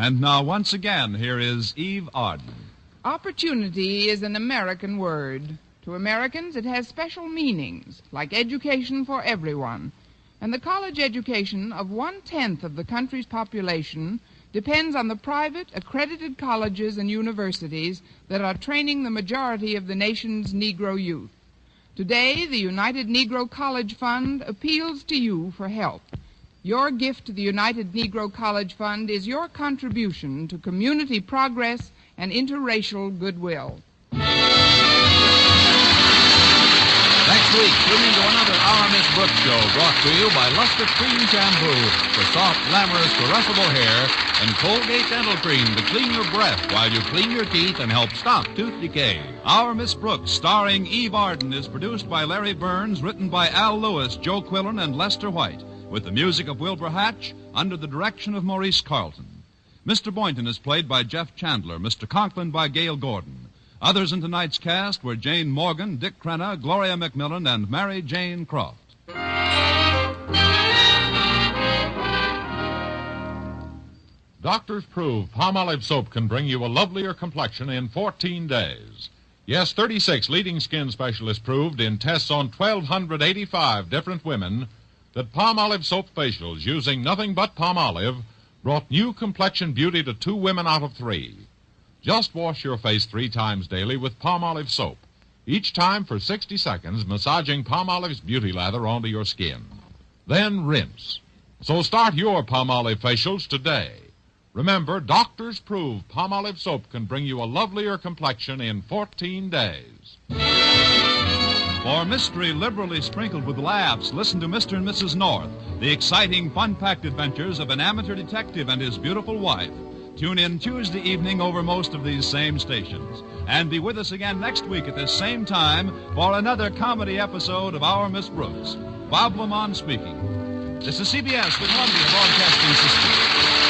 And now, once again, here is Eve Arden. Opportunity is an American word. To Americans, it has special meanings, like education for everyone. And the college education of 1/10 of the country's population depends on the private, accredited colleges and universities that are training the majority of the nation's Negro youth. Today, the United Negro College Fund appeals to you for help. Your gift to the United Negro College Fund is your contribution to community progress and interracial goodwill. Next week, tune into another Our Miss Brooks show brought to you by Luster Cream Shampoo for soft, glamorous, caressable hair and Colgate Dental Cream to clean your breath while you clean your teeth and help stop tooth decay. Our Miss Brooks, starring Eve Arden, is produced by Larry Burns, written by Al Lewis, Joe Quillen, and Lester White, with the music of Wilbur Hatch under the direction of Maurice Carlton. Mr. Boynton is played by Jeff Chandler, Mr. Conklin by Gail Gordon. Others in tonight's cast were Jane Morgan, Dick Crenna, Gloria McMillan, and Mary Jane Croft. Doctors prove Palmolive soap can bring you a lovelier complexion in 14 days. Yes, 36 leading skin specialists proved in tests on 1,285 different women that Palmolive soap facials using nothing but Palmolive brought new complexion beauty to 2 women out of 3. Just wash your face 3 times daily with Palmolive soap, each time for 60 seconds, massaging Palmolive's beauty lather onto your skin. Then rinse. So start your Palmolive facials today. Remember, doctors prove Palmolive soap can bring you a lovelier complexion in 14 days. For mystery liberally sprinkled with laughs, listen to Mr. and Mrs. North, the exciting, fun-packed adventures of an amateur detective and his beautiful wife. Tune in Tuesday evening over most of these same stations. And be with us again next week at this same time for another comedy episode of Our Miss Brooks. Bob Lamont speaking. This is CBS, the Columbia Broadcasting System.